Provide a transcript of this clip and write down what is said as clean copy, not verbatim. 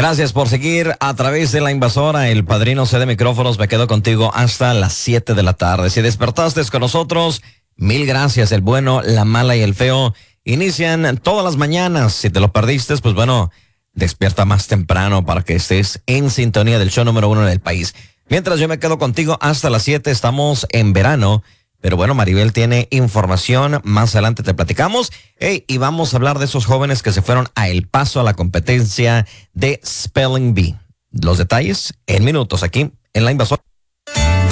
Gracias por seguir a través de La Invasora. El padrino C de micrófonos me quedo contigo hasta las 7 de la tarde. Si despertaste con nosotros, mil gracias. El bueno, la mala y el feo inician todas las mañanas. Si te lo perdiste, pues bueno, despierta más temprano para que estés en sintonía del show número 1 del país. Mientras yo me quedo contigo hasta las 7, estamos en verano. Pero bueno, Maribel tiene información, más adelante te platicamos. Y vamos a hablar de esos jóvenes que se fueron a El Paso a la competencia de Spelling Bee. Los detalles en minutos aquí en La Invasora.